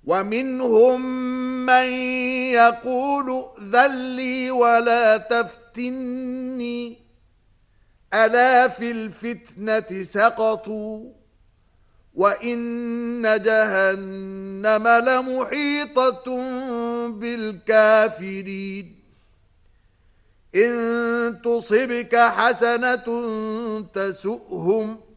ومنهم من يقول ائذن لي ولا تفتني ألا في الفتنة سقطوا وإن جهنم لمحيطة بالكافرين إن تصبك حسنة تسؤهم